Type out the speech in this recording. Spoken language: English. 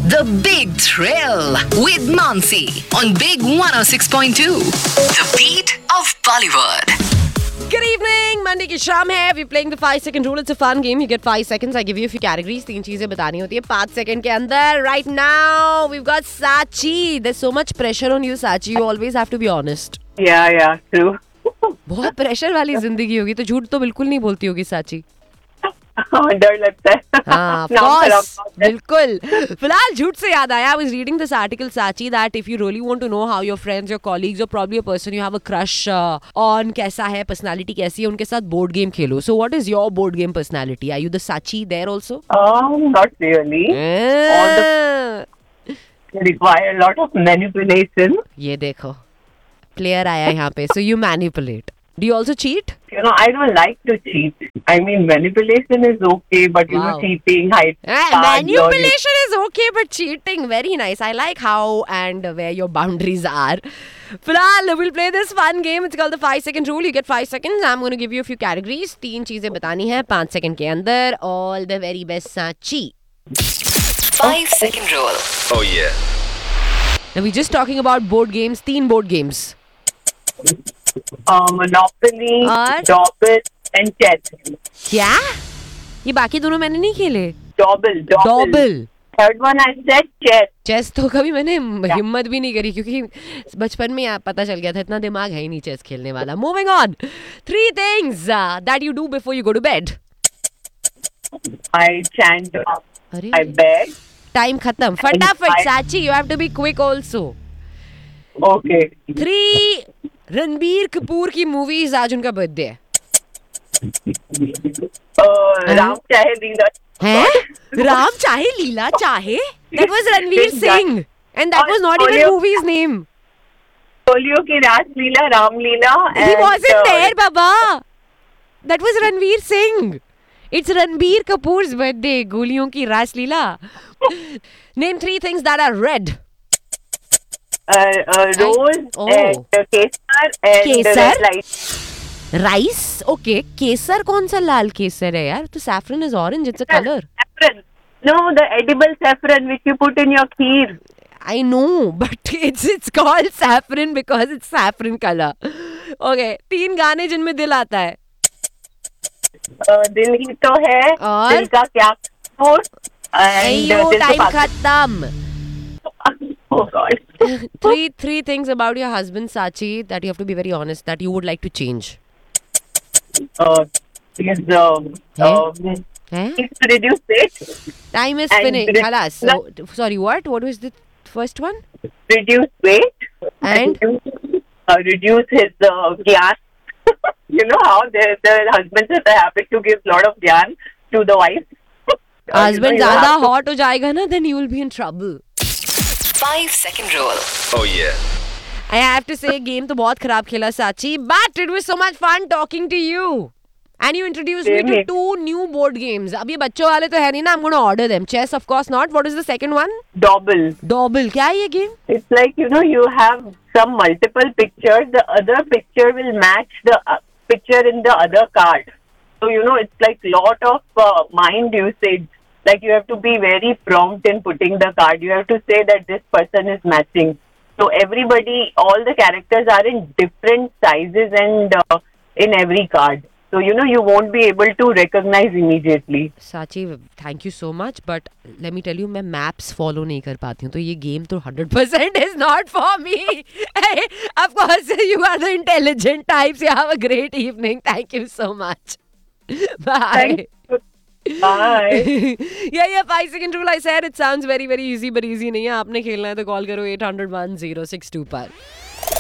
The Big Thrill with Mansi on Big 106.2. The beat of Bollywood. Good evening. Monday की शाम है. We're playing the 5-second rule. It's a fun game. You get 5 seconds. I give you a few categories. 3 चीजें बतानी होती है 5 second के अंदर. Right now, we've got Sachi. There's so much pressure on you, Sachi. You always have to be honest. Yeah, true. बहुत pressure वाली जिंदगी होगी तो झूठ तो बिल्कुल नहीं बोलती होगी साची. डर लगता है. हाँ, of course, बिल्कुल. फिलहाल झूठ से याद आया. I was reading this article, Sachi, that if you really want to know how your friends, your colleagues, or probably a person you have a crush on कैसा है, personality कैसी है, उनके साथ board game Khelo. So what is your board game personality? Are you the Sachi there also? Not really. All the require a lot of manipulation. ये देखो, player आया यहाँ पे. So you manipulate. Do you also cheat? I don't like to cheat. I mean, manipulation is okay, but cheating, hide. Manipulation is okay, but cheating, very nice. I like how and where your boundaries are. फिलहाल, we'll play this fun game. It's called the 5-second rule. You get 5 seconds. I'm going to give you a few categories. 3 चीजें बतानी है 5 second के अंदर. All the very best, Sachi. 5-second rule. Oh yeah. Now we're just talking about board games. 3 board games. Monopoly, और? Dobble, and chess. क्या? ये बाकी दोनों मैंने नहीं खेले. Dobble. Third one I said chess. Chess तो कभी मैंने हिम्मत भी नहीं करी क्योंकि बचपन में पता चल गया था इतना दिमाग है ही नहीं चेस खेलने वाला. Moving on. 3 things that you do before you go to bed. I chant. अरे I beg. टाइम खत्म. फटाफट साची, you have to be quick also. Okay. 3 Ranbir Kapoor की मूवीज. आज उनका बर्थडे है. राम चाहे लीला. हैं? राम चाहे लीला चाहे? That was Ranveer Singh. And that was not even movie's name. Polio की रासलीला, Ramlila. He wasn't there, Baba. That was Ranveer Singh. It's Ranbir Kapoor's birthday. गोलियों की रासलीला. Name 3 things that are red. Rose and kesar and Kesar? red light. Rice? Okay. केसर कौन सा लाल केसर है यार? तो saffron is orange. It's a color. Saffron. No, the edible saffron which you put in your kheer. I know, but it's called saffron because it's saffron color. Okay. 3 गाने जिनमें दिल आता है. दिल ही तो है. और? दिल का क्या कसूर? अयो, टाइम खत्म. Oh God. 3 things about your husband, Sachi, that you have to be very honest, that you would like to change. He's reduced weight. Time is And finished. Khalas. So, sorry, what? What was the first one? Reduce weight. And? Reduce his gyan. You know how the husbands have the habit to give lot of gyan to the wife. Husband ज़्यादा hot हो जाएगा ना, then you will be in trouble. 5-second rule. Oh yeah. I have to say, game तो बहुत खराब खेला Sachi, but it was so much fun talking to you. And you introduced me to 2 new board games. अब ये बच्चों वाले तो है नहीं ना. I'm going to order them. Chess, of course not. What is the second one? Dobble. क्या है ये game? It's like, you have some multiple pictures. The other picture will match the picture in the other card. So, it's like lot of mind usage. Like you have to be very prompt in putting the card. You have to say that this person is matching. So everybody, all the characters are in different sizes and in every card. So, you won't be able to recognize immediately. Sachi, thank you so much. But let me tell you, मैं maps follow नहीं कर पाती हूँ. तो ये game तो 100% is not for me. Hey, of course, you are the intelligent types. You have a great evening. Thank you so much. Bye. Thank you. Bye. Yeah, 5-second rule. I said it sounds very, very easy, but easy नहीं है. आपने खेलना है तो call करो 800-1062 पर.